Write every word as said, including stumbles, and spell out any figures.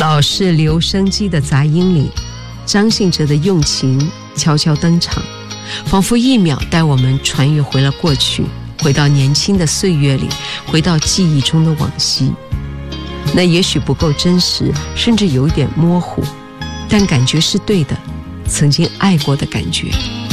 老式留声机的杂音里，张信哲的用情悄悄登场，仿佛一秒带我们穿越回了过去，回到年轻的岁月里，回到记忆中的往昔。那也许不够真实，甚至有一点模糊，但感觉是对的，曾经爱过的感觉。